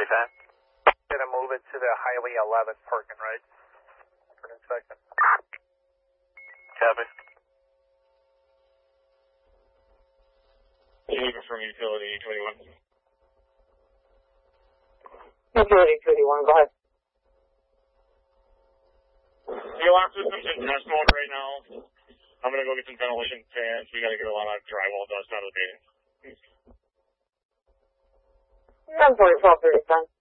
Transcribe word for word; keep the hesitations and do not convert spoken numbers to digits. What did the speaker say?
ten. Gonna move it to the Highway eleven parking right for an inspection. Copy. Looking from utility twenty-one. Utility twenty-one, go ahead. The alarm system's in test mode right now. I'm gonna go get some ventilation fans. We gotta get a lot of drywall dust out of the building. ten forty-twelve thirty-seven.